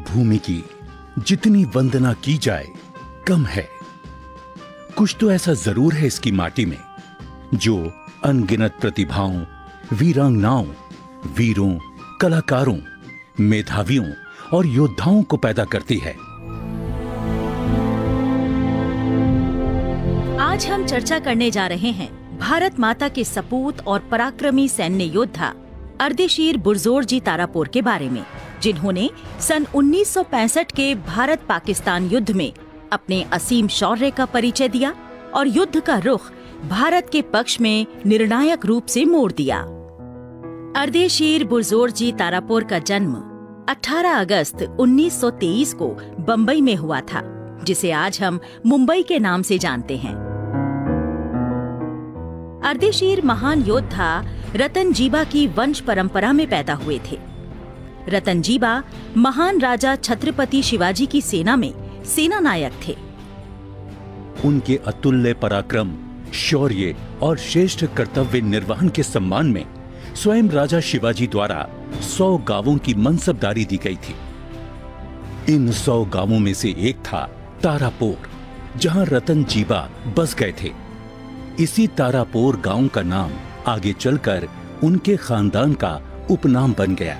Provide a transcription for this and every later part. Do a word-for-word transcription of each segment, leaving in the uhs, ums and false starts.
भूमि की जितनी वंदना की जाए कम है। कुछ तो ऐसा जरूर है इसकी माटी में जो अनगिनत प्रतिभाओं, वीरांगनाओं, वीरों, कलाकारों, मेधावियों और योद्धाओं को पैदा करती है। आज हम चर्चा करने जा रहे हैं भारत माता के सपूत और पराक्रमी सैन्य योद्धा अर्देशीर बुरज़ोरजी तारापोर के बारे में, जिन्होंने सन उन्नीस सौ पैंसठ के भारत पाकिस्तान युद्ध में अपने असीम शौर्य का परिचय दिया और युद्ध का रुख भारत के पक्ष में निर्णायक रूप से मोड़ दिया। अर्देशीर बुरज़ोरजी तारापोर का जन्म अठारह अगस्त उन्नीस सौ तेईस को बम्बई में हुआ था, जिसे आज हम मुंबई के नाम से जानते हैं। अर्देशीर महान योद्धा रतनजीबा की वंश परंपरा में पैदा हुए थे। रतनजीबा महान राजा छत्रपति शिवाजी की सेना में सेना नायक थे। उनके अतुल्य पराक्रम, शौर्य और श्रेष्ठ कर्तव्य निर्वहन के सम्मान में स्वयं राजा शिवाजी द्वारा सौ गांवों की मनसबदारी दी गई थी। इन सौ गांवों में से एक था तारापोर, जहां रतनजीबा बस गए थे। इसी तारापोर गांव का नाम आगे चलकर उनके खानदान का उपनाम बन गया।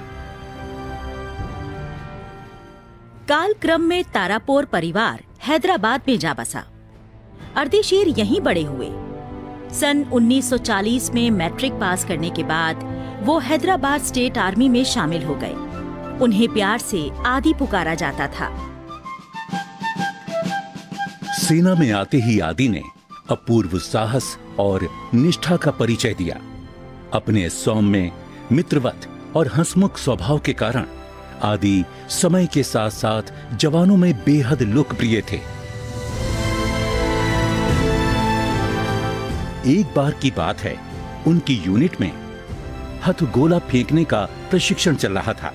कालक्रम में तारापोर परिवार हैदराबाद में जा बसा। अर्देशीर यहीं बड़े हुए। सन उन्नीस सौ चालीस में मैट्रिक पास करने के बाद वो हैदराबाद स्टेट आर्मी में शामिल हो गए। उन्हें प्यार से आदि पुकारा जाता था। सेना में आते ही आदि ने अपूर्व साहस और निष्ठा का परिचय दिया। अपने सौम्य, मित्रवत और हंसमुख स्वभाव के कारण आदि समय के साथ साथ जवानों में बेहद लोकप्रिय थे। एक बार की बात है, उनकी यूनिट में हथगोला फेंकने का प्रशिक्षण चल रहा था।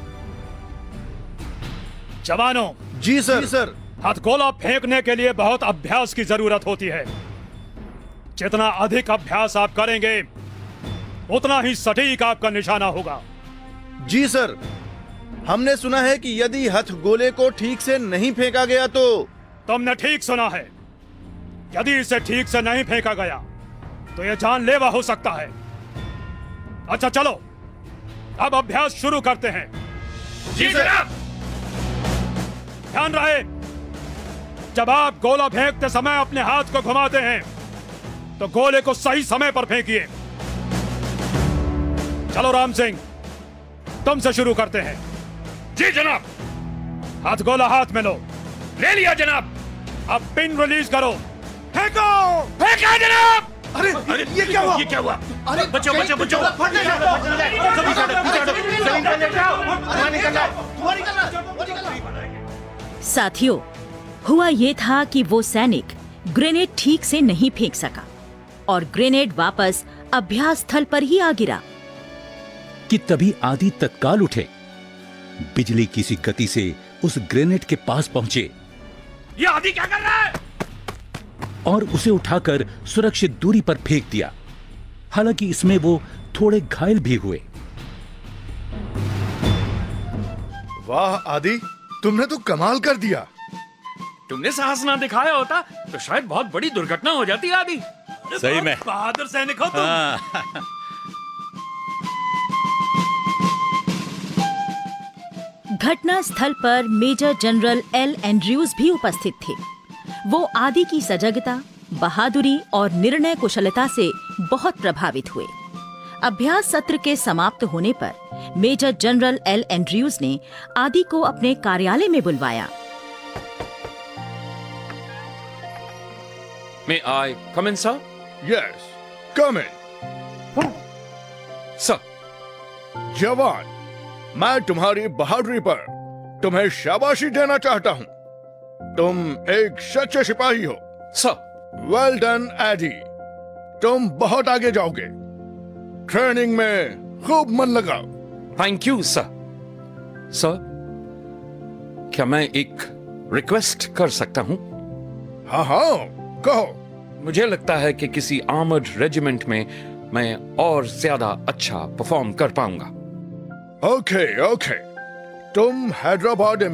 जवानों, जी सर। जी सर। हथगोला फेंकने के लिए बहुत अभ्यास की जरूरत होती है। जितना अधिक अभ्यास आप करेंगे, उतना ही सटीक आपका निशाना होगा। जी सर, हमने सुना है कि यदि हथगोले को ठीक से नहीं फेंका गया तो। तुमने ठीक सुना है। यदि इसे ठीक से नहीं फेंका गया तो यह जानलेवा हो सकता है। अच्छा चलो, अब अभ्यास शुरू करते हैं। जी जनाब। ध्यान रहे, जब आप गोला फेंकते समय अपने हाथ को घुमाते हैं तो गोले को सही समय पर फेंकिए। चलो राम सिंह, तुमसे शुरू करते हैं। जी जनाब। हाथ गोला हाथ में लो। ले लिया जनाब। अब पिन रिलीज करो। फेंको। फेंका जनाब। अरे, अरे ये क्या हुआ? ये क्या हुआ? अरे बचो बचो बचो। साथियों, हुआ ये था कि वो सैनिक ग्रेनेड ठीक से नहीं फेंक सका और ग्रेनेड वापस अभ्यास स्थल पर ही आ गिरा कि तभी आदि तत्काल उठे। बिजली किसी गति से उस ग्रेनेड के पास पहुंचे। ये आदि क्या कर रहा है? और उसे उठाकर सुरक्षित दूरी पर फेंक दिया। हालांकि इसमें वो थोड़े घायल भी हुए। वाह आदि, तुमने तो कमाल कर दिया। तुमने साहस ना दिखाया होता तो शायद बहुत बड़ी दुर्घटना हो जाती आदि। सही में बहादुर सैनिक हो तुम। घटना स्थल पर मेजर जनरल एल एंड्रयूज भी उपस्थित थे। वो आदि की सजगता, बहादुरी और निर्णय कुशलता से बहुत प्रभावित हुए। अभ्यास सत्र के समाप्त होने पर मेजर जनरल एल एंड्रयूज ने आदि को अपने कार्यालय में बुलवाया। May I come in, sir? Yes, come in. Sir. जवान, मैं तुम्हारी बहादुरी पर तुम्हें शाबाशी देना चाहता हूँ। तुम एक सच्चे सिपाही हो। Sir. Well done, AD. तुम बहुत आगे जाओगे। ट्रेनिंग में खूब मन लगाओ। Thank you, sir. Sir, क्या मैं एक रिक्वेस्ट कर सकता हूँ? हाँ हाँ, कहो। मुझे लगता है कि किसी आर्मर्ड रेजिमेंट में मैं और ज्यादा अच्छा परफॉर्म कर पाऊंगा। ओके ओके, तुम हैदराबाद